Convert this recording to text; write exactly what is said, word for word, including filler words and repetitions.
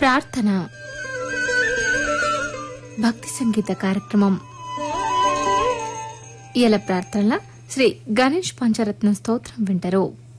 ప్రార్థన భక్తి సంగీత కార్యక్రమం. ఇయల ప్రార్థనల శ్రీ గణేష్ పంచరత్న స్తోత్రం వింటారు.